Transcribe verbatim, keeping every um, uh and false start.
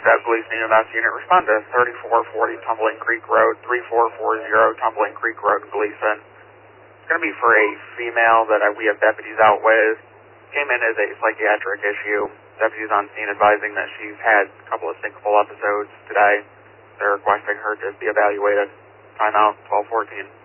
at Police Unit Mass Unit. Respond to thirty-four forty Tumbling Creek Road, three four four zero Tumbling Creek Road, Gleason. It's going to be for a female that we have deputies out with. Came in as a psychiatric issue. Deputies on scene advising that she's had a couple of syncopal episodes today. They're requesting her to be evaluated. Timeout twelve fourteen.